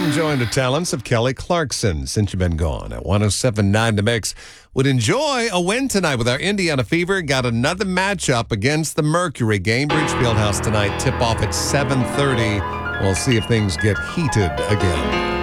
enjoying the talents of Kelly Clarkson since you've been gone at 107.9 The Mix. Would enjoy a win tonight with our Indiana Fever. Got another matchup against the Mercury. Gainbridge Fieldhouse tonight. Tip off at 7:30. We'll see if things get heated again.